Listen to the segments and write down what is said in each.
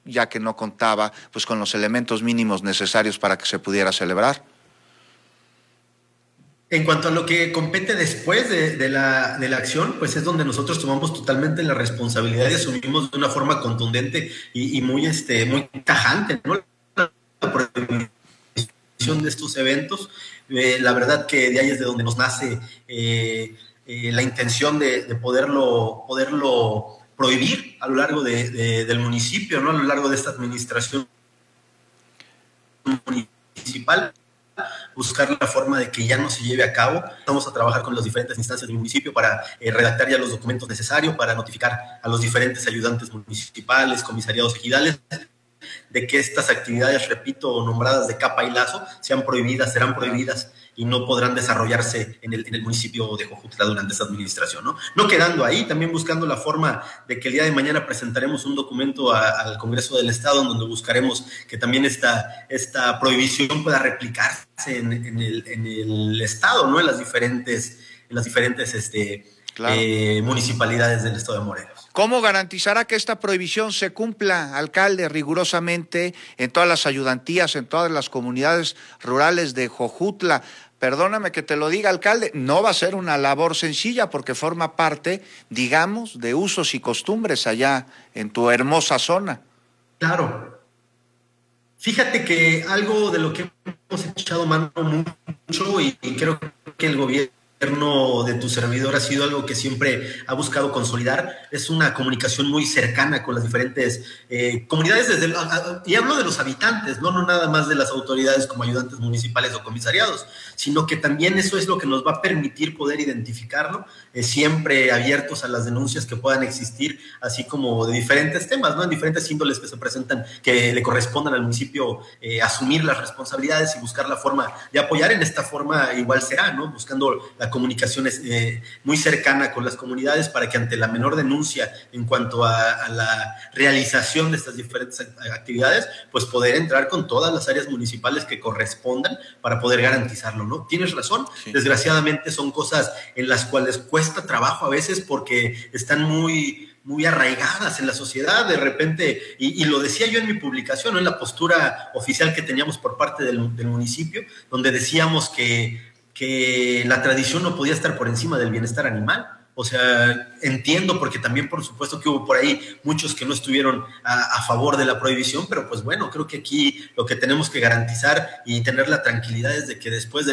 ya que no contaba pues con los elementos mínimos necesarios para que se pudiera celebrar. En cuanto a lo que compete después de la acción, pues es donde nosotros tomamos totalmente la responsabilidad y asumimos de una forma contundente y muy, muy tajante, ¿no?, la prohibición de estos eventos. La verdad que de ahí es de donde nos nace la intención de poderlo prohibir a lo largo del municipio, ¿no?, a lo largo de esta administración municipal, buscar la forma de que ya no se lleve a cabo. Vamos a trabajar con las diferentes instancias del municipio para redactar ya los documentos necesarios, para notificar a los diferentes ayudantes municipales, comisariados ejidales, de que estas actividades, repito, nombradas de capa y lazo, sean prohibidas, serán prohibidas y no podrán desarrollarse en el municipio de Jojutla durante esta administración, ¿no? No quedando ahí, también buscando la forma de que el día de mañana presentaremos un documento al Congreso del Estado, en donde buscaremos que también esta prohibición pueda replicarse en el Estado, ¿no?, en las diferentes claro, municipalidades del Estado de Morelos. ¿Cómo garantizará que esta prohibición se cumpla, alcalde, rigurosamente en todas las ayudantías, en todas las comunidades rurales de Jojutla? Perdóname que te lo diga, alcalde, no va a ser una labor sencilla porque forma parte, digamos, de usos y costumbres allá en tu hermosa zona. Claro. Fíjate que algo de lo que hemos echado mano mucho y creo que el gobierno de tu servidor ha sido algo que siempre ha buscado consolidar, es una comunicación muy cercana con las diferentes comunidades, y hablo de los habitantes, no nada más de las autoridades como ayudantes municipales o comisariados, sino que también eso es lo que nos va a permitir poder identificarlo, siempre abiertos a las denuncias que puedan existir, así como de diferentes temas, ¿no?, en diferentes índoles que se presentan, que le correspondan al municipio asumir las responsabilidades y buscar la forma de apoyar. En esta forma igual será, ¿no?, buscando la comunicación muy cercana con las comunidades para que ante la menor denuncia en cuanto a la realización de estas diferentes actividades, pues poder entrar con todas las áreas municipales que correspondan para poder garantizarlo, ¿no? Tienes razón, sí. Desgraciadamente son cosas en las cuales cuesta trabajo a veces porque están muy arraigadas en la sociedad, de repente, y lo decía yo en mi publicación, ¿no?, en la postura oficial que teníamos por parte del municipio, donde decíamos que la tradición no podía estar por encima del bienestar animal. O sea, entiendo, porque también por supuesto que hubo por ahí muchos que no estuvieron a favor de la prohibición, pero pues bueno, creo que aquí lo que tenemos que garantizar y tener la tranquilidad es de que después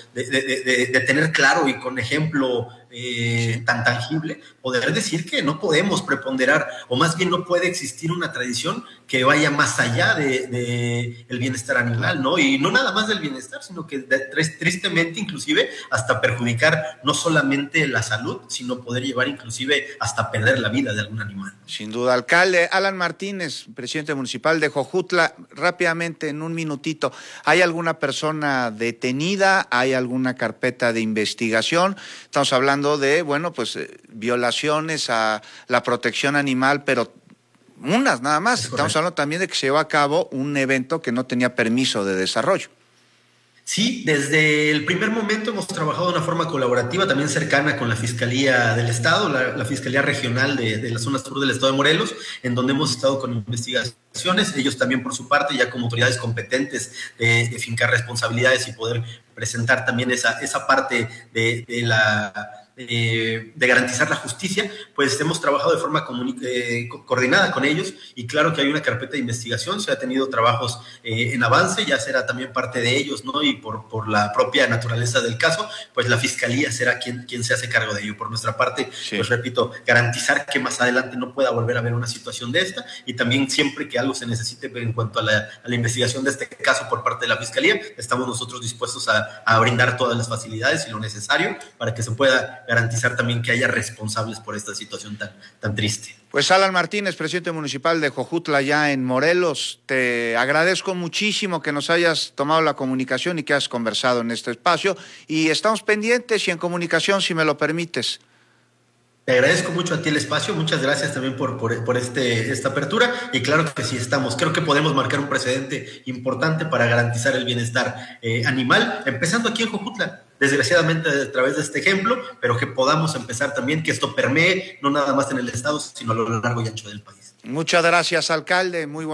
de tener claro y con ejemplo tan tangible, poder decir que no podemos preponderar, o más bien no puede existir una tradición que vaya más allá de el bienestar animal, ¿no? Y no nada más del bienestar, sino que tristemente inclusive hasta perjudicar no solamente la salud, sino poder llevar inclusive hasta perder la vida de algún animal. Sin duda. Alcalde Alan Martínez, presidente municipal de Jojutla, rápidamente, en un minutito, ¿hay alguna persona detenida? ¿Hay alguna carpeta de investigación? Estamos hablando de, bueno, pues violaciones a la protección animal, pero unas nada más. Estamos hablando también de que se llevó a cabo un evento que no tenía permiso de desarrollo. Sí, desde el primer momento hemos trabajado de una forma colaborativa, también cercana con la Fiscalía del Estado, la Fiscalía Regional de la zona sur del Estado de Morelos, en donde hemos estado con investigaciones, ellos también por su parte, ya como autoridades competentes de fincar responsabilidades y poder presentar también esa parte de garantizar la justicia, pues hemos trabajado de forma coordinada con ellos, y claro que hay una carpeta de investigación, se ha tenido trabajos en avance, ya será también parte de ellos, ¿no? Y por la propia naturaleza del caso, pues la Fiscalía será quien se hace cargo de ello. Por nuestra parte, sí, pues repito, garantizar que más adelante no pueda volver a haber una situación de esta, y también siempre que algo se necesite en cuanto a la investigación de este caso por parte de la Fiscalía, estamos nosotros dispuestos a brindar todas las facilidades y lo necesario para que se pueda garantizar también que haya responsables por esta situación tan triste. Pues Alan Martínez, presidente municipal de Jojutla, ya en Morelos, te agradezco muchísimo que nos hayas tomado la comunicación y que has conversado en este espacio, y estamos pendientes y en comunicación, si me lo permites. Te agradezco mucho a ti el espacio, muchas gracias también por esta apertura, y claro que sí estamos, creo que podemos marcar un precedente importante para garantizar el bienestar animal, empezando aquí en Jojutla, desgraciadamente a través de este ejemplo, pero que podamos empezar también, que esto permee no nada más en el estado, sino a lo largo y ancho del país. Muchas gracias, alcalde, muy bueno.